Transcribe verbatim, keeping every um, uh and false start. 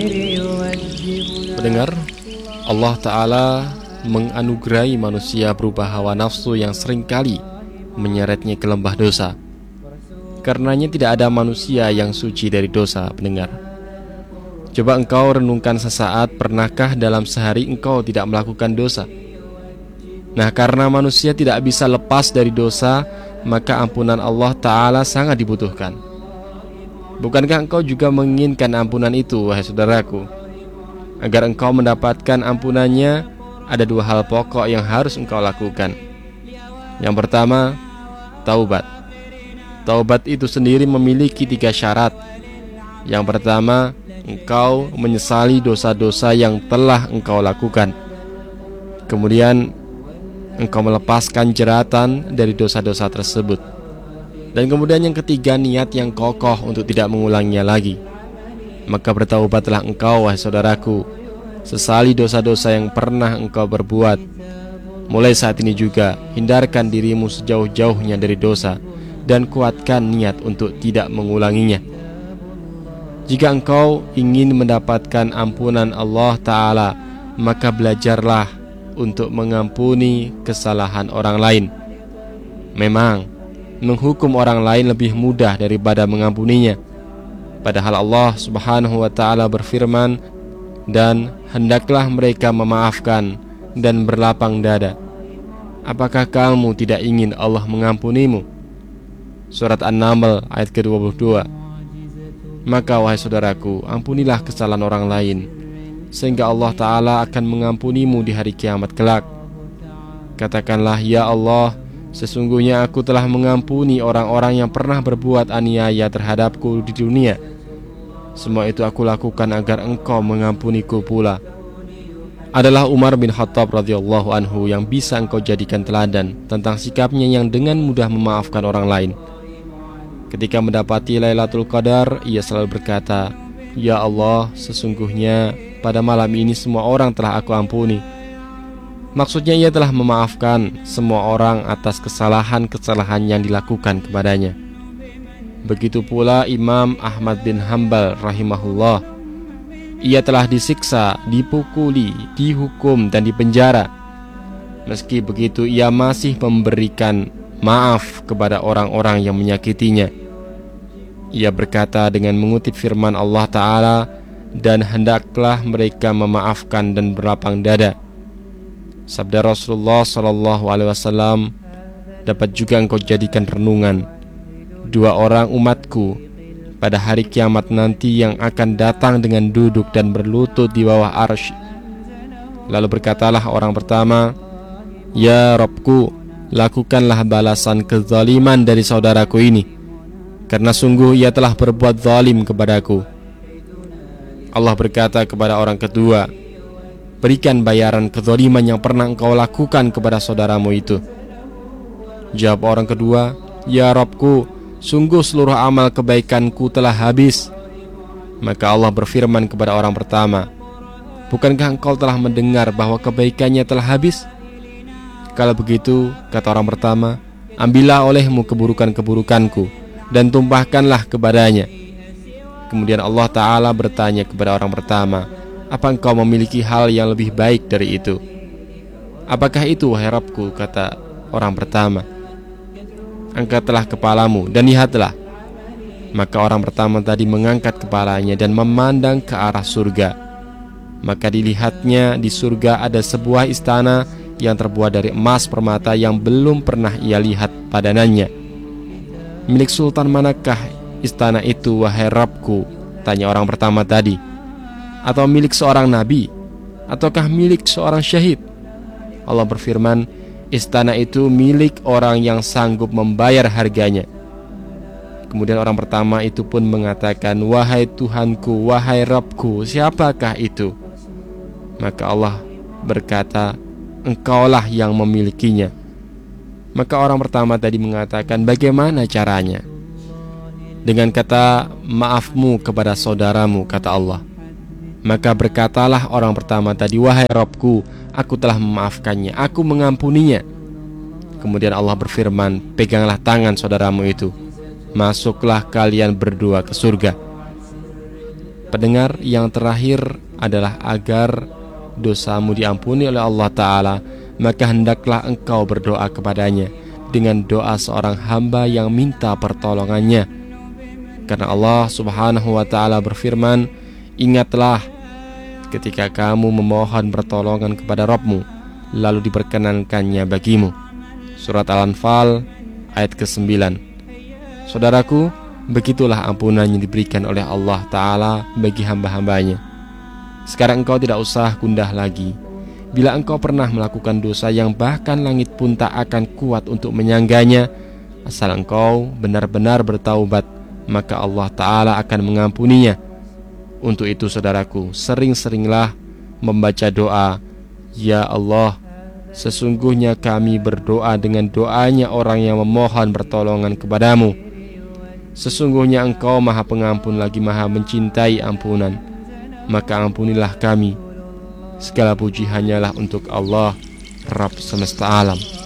Pendengar, Allah Ta'ala menganugerahi manusia berupa hawa nafsu yang seringkali menyeretnya ke lembah dosa. Karenanya tidak ada manusia yang suci dari dosa, pendengar. Coba engkau renungkan sesaat, pernahkah dalam sehari engkau tidak melakukan dosa? Nah, karena manusia tidak bisa lepas dari dosa, maka ampunan Allah Ta'ala sangat dibutuhkan. Bukankah engkau juga menginginkan ampunan itu, wahai saudaraku? Agar engkau mendapatkan ampunannya, ada dua hal pokok yang harus engkau lakukan. Yang pertama, taubat. Taubat itu sendiri memiliki tiga syarat. Yang pertama, engkau menyesali dosa-dosa yang telah engkau lakukan. Kemudian, engkau melepaskan jeratan dari dosa-dosa tersebut. Dan kemudian yang ketiga, niat yang kokoh untuk tidak mengulanginya lagi. Maka bertaubatlah engkau, wahai saudaraku. Sesali dosa-dosa yang pernah engkau berbuat. Mulai saat ini juga, hindarkan dirimu sejauh-jauhnya dari dosa, dan kuatkan niat untuk tidak mengulanginya. Jika engkau ingin mendapatkan ampunan Allah Ta'ala, maka belajarlah untuk mengampuni kesalahan orang lain. Memang menghukum orang lain lebih mudah daripada mengampuninya. Padahal Allah Subhanahu wa Ta'ala berfirman, dan hendaklah mereka memaafkan dan berlapang dada. Apakah kamu tidak ingin Allah mengampunimu? Surat An-Naml ayat ke dua puluh dua. Maka wahai saudaraku, ampunilah kesalahan orang lain, sehingga Allah Ta'ala akan mengampunimu di hari kiamat kelak. Katakanlah, ya Allah, sesungguhnya aku telah mengampuni orang-orang yang pernah berbuat aniaya terhadapku di dunia. Semua itu aku lakukan agar engkau mengampuniku pula. Adalah Umar bin Khattab radhiyallahu anhu yang bisa engkau jadikan teladan tentang sikapnya yang dengan mudah memaafkan orang lain. Ketika mendapati Lailatul Qadar, ia selalu berkata, ya Allah, sesungguhnya pada malam ini semua orang telah aku ampuni. Maksudnya ia telah memaafkan semua orang atas kesalahan-kesalahan yang dilakukan kepadanya. Begitu pula Imam Ahmad bin Hanbal rahimahullah. Ia telah disiksa, dipukuli, dihukum dan dipenjara. Meski begitu ia masih memberikan maaf kepada orang-orang yang menyakitinya. Ia berkata dengan mengutip firman Allah Ta'ala, dan hendaklah mereka memaafkan dan berlapang dada. Sabda Rasulullah Sallallahu Alaihi Wasallam dapat juga engkau jadikan renungan. Dua orang umatku pada hari kiamat nanti yang akan datang dengan duduk dan berlutut di bawah arsy. Lalu berkatalah orang pertama, ya Rabbku, lakukanlah balasan kezaliman dari saudaraku ini, karena sungguh ia telah berbuat zalim kepadaku. Allah berkata kepada orang kedua, berikan bayaran kezaliman yang pernah engkau lakukan kepada saudaramu itu. Jawab orang kedua, ya Rabbku, sungguh seluruh amal kebaikanku telah habis. Maka Allah berfirman kepada orang pertama, bukankah engkau telah mendengar bahwa kebaikannya telah habis? Kalau begitu, kata orang pertama, ambillah olehmu keburukan-keburukanku dan tumpahkanlah kepadanya. Kemudian Allah Ta'ala bertanya kepada orang pertama, apa engkau memiliki hal yang lebih baik dari itu? Apakah itu, wahai Rabbku? Kata orang pertama, angkatlah kepalamu dan lihatlah. Maka orang pertama tadi mengangkat kepalanya dan memandang ke arah surga. Maka dilihatnya di surga ada sebuah istana yang terbuat dari emas permata yang belum pernah ia lihat padanannya. Milik sultan manakah istana itu, wahai Rabbku? Tanya orang pertama tadi. Atau milik seorang nabi? Ataukah milik seorang syahid? Allah berfirman, istana itu milik orang yang sanggup membayar harganya. Kemudian orang pertama itu pun mengatakan, wahai Tuhanku, wahai Rabbku, siapakah itu? Maka Allah berkata, engkaulah yang memilikinya. Maka orang pertama tadi mengatakan, bagaimana caranya? Dengan kata, maafmu kepada saudaramu, kata Allah. Maka berkatalah orang pertama tadi, wahai Rabbku, aku telah memaafkannya, aku mengampuninya. Kemudian Allah berfirman, peganglah tangan saudaramu itu, masuklah kalian berdua ke surga. Pendengar, yang terakhir adalah agar dosamu diampuni oleh Allah Ta'ala, maka hendaklah engkau berdoa kepadanya dengan doa seorang hamba yang minta pertolongannya. Karena Allah Subhanahu wa Ta'ala berfirman, ingatlah ketika kamu memohon pertolongan kepada Rabbmu, lalu diperkenankannya bagimu. Surat Al-Anfal ayat kesembilan. Saudaraku, begitulah ampunan yang diberikan oleh Allah Ta'ala bagi hamba-hambanya. Sekarang engkau tidak usah gundah lagi. Bila engkau pernah melakukan dosa yang bahkan langit pun tak akan kuat untuk menyangganya, asal engkau benar-benar bertaubat, maka Allah Ta'ala akan mengampuninya. Untuk itu saudaraku, sering-seringlah membaca doa, ya Allah, sesungguhnya kami berdoa dengan doanya orang yang memohon pertolongan kepadamu. Sesungguhnya engkau maha pengampun lagi maha mencintai ampunan, maka ampunilah kami. Segala puji hanyalah untuk Allah, Rabb semesta alam.